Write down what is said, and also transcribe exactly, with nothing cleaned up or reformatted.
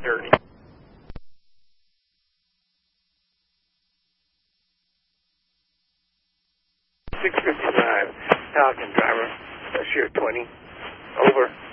thirty. six fifty-five, Falcon driver, Shear twenty, over.